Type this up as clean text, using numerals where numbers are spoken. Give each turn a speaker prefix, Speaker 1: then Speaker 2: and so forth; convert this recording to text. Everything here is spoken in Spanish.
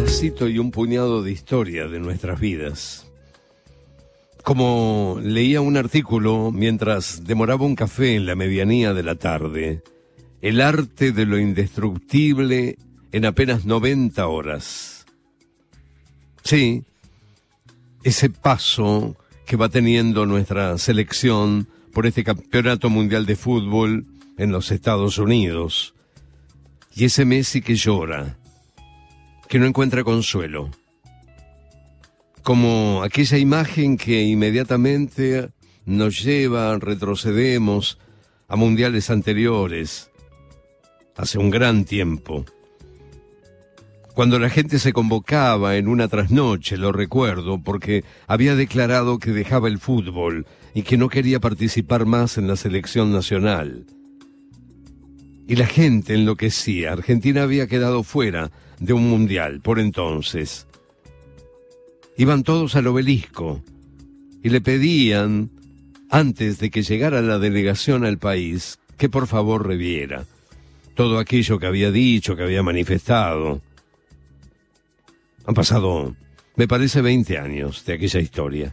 Speaker 1: pedacito y un puñado de historia de nuestras vidas. Como leía un artículo mientras demoraba un café en la medianía de la tarde, el arte de lo indestructible en apenas 90 horas. Sí, ese paso que va teniendo nuestra selección por este campeonato mundial de fútbol en los Estados Unidos. Y ese Messi que llora, que no encuentra consuelo. Como aquella imagen que inmediatamente nos lleva, retrocedemos a mundiales anteriores, hace un gran tiempo. Cuando la gente se convocaba en una trasnoche, lo recuerdo, porque había declarado que dejaba el fútbol y que no quería participar más en la selección nacional. Y la gente enloquecía. Argentina había quedado fuera de un mundial por entonces. Iban todos al obelisco y le pedían, antes de que llegara la delegación al país, que por favor reviera todo aquello que había dicho, que había manifestado. Han pasado, me parece, 20 años de aquella historia.